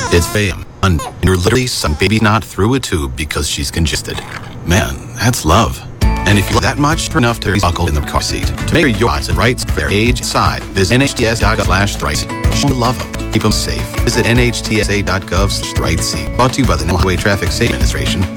It's fam. And you're literally some baby not through a tube because she's congested. Man, that's love. And if you love that much, enough to buckle in the car seat. To make sure your odds and rights for their age side, visit nhts.gov/rightseat. Show love them. Keep them safe. Visit nhtsa.gov/rightseat. Brought to you by the Highway Traffic Safety Administration.